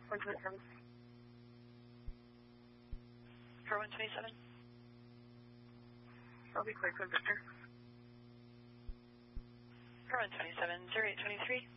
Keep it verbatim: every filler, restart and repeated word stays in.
one twenty-seven. For one twenty-seven. I'll be clear for Victor. For one twenty-seven, zero eight twenty-three.